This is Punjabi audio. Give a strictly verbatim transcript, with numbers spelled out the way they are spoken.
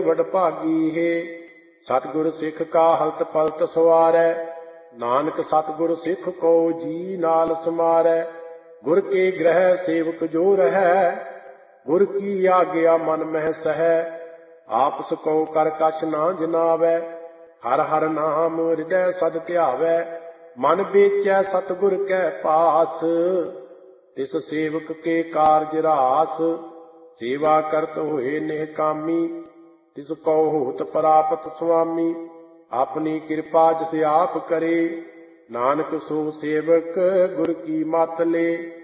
ਵਡ ਭਾਗੀ ਹੈ। ਸਤਿਗੁਰ ਸਿੱਖ ਕਾ ਹਲਤ ਪਲਤ ਸਵਾਰੈ, ਨਾਨਕ ਸਤਿਗੁਰ ਸਿੱਖ ਕੋ ਜੀ ਨਾਲ ਸਮਾਰੈ। ਗੁਰ ਕੇ ਗ੍ਰਹਿ ਸੇਵਕ ਜੋ ਰਹੈ, ਗੁਰ ਕੀ ਆਗਿਆ ਮਨ ਮਹਿ ਸਹੈ। ਆਪਸ ਕੋ ਕਰ ਕਛ ਨਾ ਜਨਾਵੈ, ਹਰ ਹਰ ਨਾਮ ਹਿਰਦੈ ਸਦ ਧਿਆਵੈ। ਮਨ ਵੇਚੈ ਸਤਿਗੁਰ ਕੈ ਪਾਸ, ਤਿਸ ਸੇਵਕ ਕੇ ਕਾਰਜ ਰਾਸ। ਸੇਵਾ ਕਰਤ ਹੋਏ ਨਿਹ ਕਾਮੀ, ਤਿਸ ਕੋ ਹੋਤ ਪ੍ਰਾਪਤ ਸੁਆਮੀ। ਆਪਣੀ ਕਿਰਪਾ ਜਿਸ ਆਪ ਕਰੇ, ਨਾਨਕ ਸੋ ਸੇਵਕ ਗੁਰ ਕੀ ਮਤ ਲੇ।